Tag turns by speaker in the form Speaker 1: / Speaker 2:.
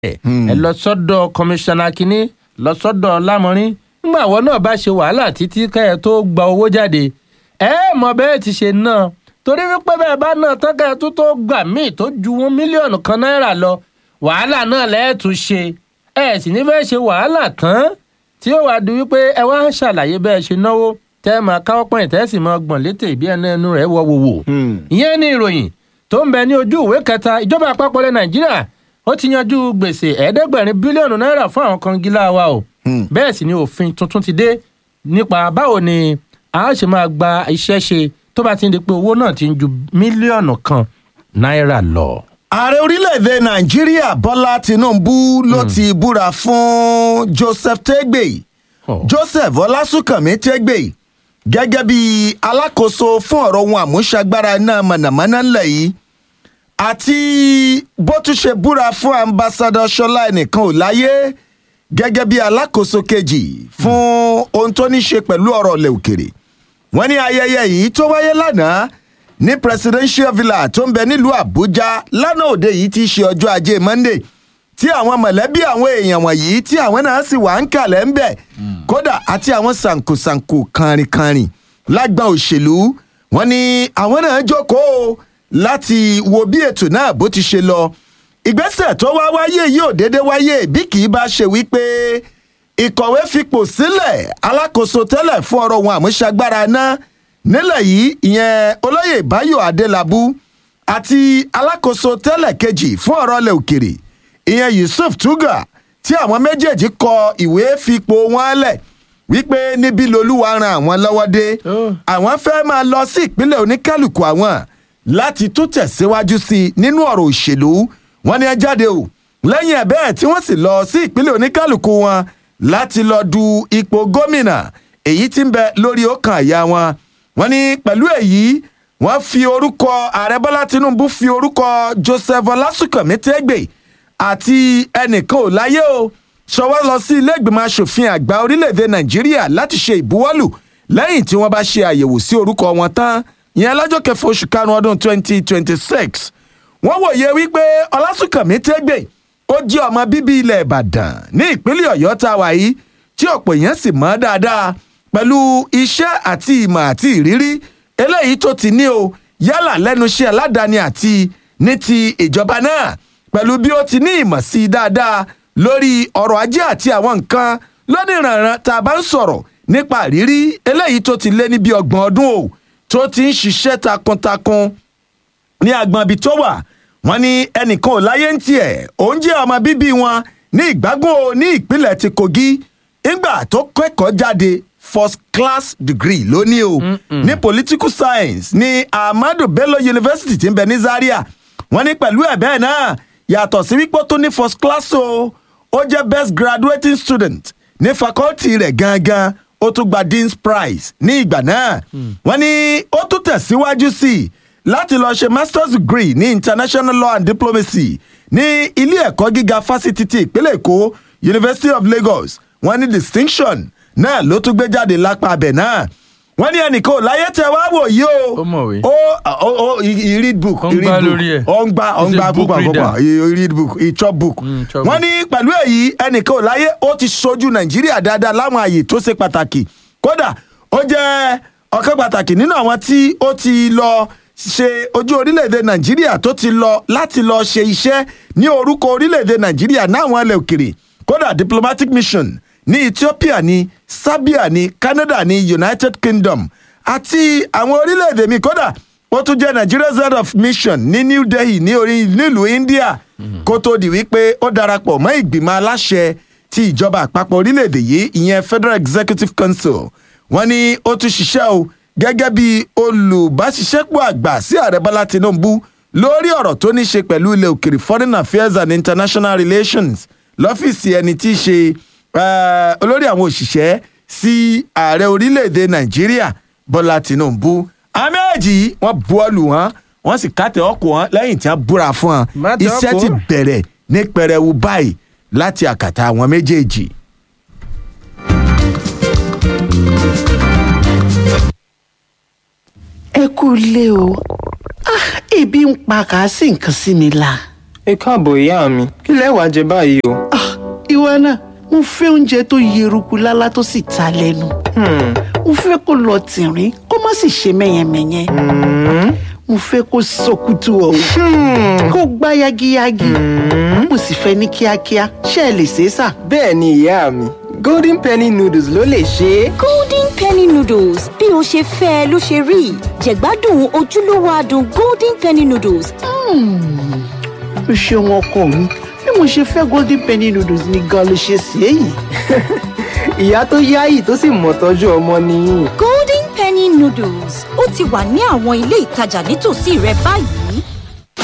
Speaker 1: ẹ lọ sọ́dọ̀ kọmíṣánná kínní lọ sọ́dọ̀ lámọrin nígbà wọn náà bá ṣe wàhálà títí kẹ́ẹ̀ tó gba owó jáde ẹ mọ bẹ́ẹ̀ ti ṣe náà torí wípé bẹ́ẹ̀ bá náà tán kẹ́ẹ̀ tó gbà míì tó ju mílíọ̀nù kan náírà lọ wàhálà náà lẹ́ẹ̀tún ṣe ẹ sì ní fẹ́ ṣe wàhálà tán tí ó wàá di wípé ẹ wá ṣàlàyé bẹ́ẹ̀ ṣe náwó tẹ́ máa káwọ́ pọ̀yìn tẹ́ sì máa gbọ̀n létè bí ẹnu rẹ̀ wọ wòwò. ìyẹn ní ìròyìn tó ń bẹ ní ojú ìwé kẹta ìjọba àpapọ̀ ilẹ̀ nàìjíríà ó ti yanjú gbèsè ẹ̀ẹ́dẹ́gbẹ̀rin bílíọ̀nù náírà fún àwọn kọngilá wa o. bẹ́ẹ̀ sì ni òfin tuntun ti dé nípa báwo ni a ṣe máa gba iṣẹ́ ṣe tó bá ti ń di pé owó náà ti ń ju mílíọ̀nù kan náírà lọ.
Speaker 2: ààrẹ orílẹ̀-èdè nàìjíríà bọ́lá tinubu ló ti búra fún joseph tegbe joseph ọlásùnkànmí tegbe gẹ́gẹ́ bí alákòóso fún ọ̀rọ̀ ohun àmúṣagbára iná mọ̀nàmọ́ná ńlẹ̀ yìí àti bó tún ṣe búra fún ambassadọ ṣọlá ẹnìkan ò láyé gẹ́gẹ́ bí alákòóso kejì fún ohun tó ní ṣe pẹ̀lú ọ̀rọ̀ ilẹ̀ òkèrè wọ́n ní ayẹyẹ yìí tó wáyé lánàá ní presidential villa tó ń bẹ nílùú àbújá lánàá òde yìí ti ṣe ọjọ́ ajé monday tí àwọn mọ̀lẹ́bí àwọn èèyàn wọ̀nyí tí àwọn náà sì wà ń kalẹ̀ ń bẹ̀ kódà àti àwọn sànkosànko kànrìnkànrìn lágbọn òṣèlú wọn ni àwọn náà jókòó láti wo bí ètò náà bó ti ṣe lọ ìgbésẹ̀ tó wá wáyé yìí ò déédé wáyé bí kì í bá ṣe wípé ìkọ̀wé fipò sílẹ̀ alákòóso tẹ́lẹ̀ fún ọ̀rọ̀ ohun àmúṣagbára náà nílẹ̀ yìí ìyẹn olóyè báyọ̀ adélábù àti alákòóso tẹ́lẹ̀ kejì fún ọ̀rọ̀ ilẹ̀ òkèrè ìyẹn yusuf tuga tí àwọn méjèèjì kọ ìwé fipò wọn lẹ̀ wípé níbi lolúwa ran àwọn lọ́wọ́ dé àwọn fẹ́ máa lọ sí ìpínlẹ̀ oníkálukú àwọn láti tún tẹ̀síwájú sí i nínú ọ̀rọ̀ òṣèlú wọn ni ẹ jáde o lẹ́yìn ẹ̀ bẹ́ẹ̀ tí wọ́n sì lọ sí ìpínlẹ̀ oníkálukú wọn láti lọ du ipò gómìnà èyí tí ń bẹ lórí ọkàn àyà wọn wọn ni pẹ̀lú èyí wọ́n fi orúkọ ààrẹ bọ́lá tinubu fi orúkọ joseph ọlásùnkànmí tegbe àti ẹnìkan ò láyé o ṣọwọ́ lọ sí ilé ìgbìmọ̀ asòfin àgbà orílẹ̀-èdè nàìjíríà láti ṣe ìbuwọ́lù lẹ́yìn tí wọ́n bá ṣe àyẹ̀wò sí orúkọ wọn tán ìyẹn lọ́jọ́ kẹfà oṣù karùn-ún ọdún 2026 wọ́n wòye wípé ọlásùnkànmí tegbe ó jẹ́ ọmọ bíbí ilẹ̀ ìbàdàn ní ìpínlẹ̀ ọ̀yọ́ tá a wà yìí tí ọ̀pọ̀ èèyàn sì mọ̀ dáadáa pẹ̀lú iṣẹ́ àti ìmọ̀ àti ìrírí eléyìí tó ti ní o yálà lẹ́nu iṣẹ́ aládàáni àti ní ti ìjọba náà pẹ̀lú bí ó ti ní ìmọ̀ sí i dáadáa lórí ọrọ̀ ajé àti àwọn nǹkan lónìrànràn tá a bá ń sọ̀rọ̀ nípa ìrírí eléyìí tó ti lé ní bí 30 ọdún o tó ti ń ṣiṣẹ́ takuntakun ní agbọn ibi tó wà wọ́n ní ẹnìkan ò láyé ń tiẹ̀ òun jẹ́ ọmọ bíbí wọn ní ìgbágùn ní ìpínlẹ̀ ti kogi nígbà tó kẹ́kọ̀ọ́ jáde first class degree lónìí o ní political science ní ahmadu bello university tí ń bẹ ní zaria wọ́n ní pẹ̀lú ẹ̀ bẹ́ẹ̀ náà yàtọ̀ sí wípé tó ní first class o ó jẹ́ best graduating student ní faculty rẹ̀ gangan ó tún gba dean's prize ní ìgbà náà wọ́n ní ó tún tẹ̀síwájú sí i láti lọ ṣe master's degree ní international law and diplomacy ní ilé ẹ̀kọ́ gíga fásitì ti ìpínlẹ̀ èkó university of lagos wọ́n ní distinction náà ló tún gbé jáde lápá abẹ náà wọ́n ní ẹnìkan ò láyé tẹ wá wò yìí o he read book ó ń gbá púpọ̀ he read book he chop book wọ́n ní pẹ̀lú èyí ẹnìkan ò láyé ó ti ṣojú nàìjíríà dáadáa láwọn àyè tó ṣe pàtàkì kódà ó jẹ́ ọ̀kan pàtàkì nínú àwọn tí ó ti lọ ṣe ojú orílẹ̀-èdè nàìjíríà tó ti lọ láti lọ ṣe iṣẹ́ ní orúkọ orílẹ̀-èdè nàìjíríà náwọn ilẹ̀ òkèrè kódà diplomatic mission ní ethiopia ní serbia ní canada ní united kingdom àti àwọn orílẹ̀-èdè mi kódà ó tún jẹ́ nigeria's head of mission ní new delhi ní nílùú india kó tó di wípé ó darapọ̀ mọ́ ìgbìmọ̀ aláṣẹ ti ìjọba àpapọ̀ orílẹ̀-èdè yìí ìyẹn federal executive council wọ́n ní ó tún ṣiṣẹ́ o gẹ́gẹ́ bí olùbáṣiṣẹ́pọ̀ àgbà sí ààrẹ bọ́lá tinubu lórí ọ̀rọ̀ tó ní ṣe pẹ̀lú ilẹ̀ òkèrè foreign affairs and international relations lọ́fíìsì ẹni tí í ṣe olórí àwọn òṣìṣẹ́ sí ààrẹ orílẹ̀-èdè nàìjíríà bọ́lá tinubu àmẹ́jì wọ́n buwọ́lù wọn wọ́n sì kàtẹ́ ọkọ̀ wọn lẹ́yìn tí wọ́n búra fún wọn iṣẹ́ ti bẹ̀rẹ̀ ní pẹrẹwu báyìí láti àkàtà àwọn méjèèjì.
Speaker 3: ẹ kú ilé o ebi ń pa kà á sí nǹkan sí mi la. Ẹ káàbọ̀ ìyá mi, kí lẹ wá jẹ báyìí o?
Speaker 4: Ìwọ náà, mo fẹ́ oúnjẹ tó yeruku lálá tó sì ta lẹ́nu. Mo fẹ́ kó lọ tìrín, kó má sì ṣe mẹ́yẹmẹ́yẹ. Mo fẹ́ kó sọkútù ọ̀hún, kó gbá yagiyagi. Mo sì fẹ́ ní kíákíá, ṣé ẹ lè ṣe é sà?
Speaker 3: Bẹ́ẹ̀ ni ìyá mi, Golden Penny noodles ló lè ṣe é.
Speaker 5: Golden Penny noodles bí o ṣe fẹ́ ló ṣe rí. Jẹ̀gbádùn ojúlówó adùn Golden Penny noodles.
Speaker 4: O ṣeun ọkọ mi, bí mo ṣe fẹ́ Golden Penny noodles ni gan ló ṣe sí èyí.
Speaker 3: Ìyá tó yáyì tó sì mọ̀ tọ́jú ọmọ nìyí.
Speaker 5: Golden Penny noodles ó ti wà ní àwọn ilé ìtajà nítòsí rẹ báyìí.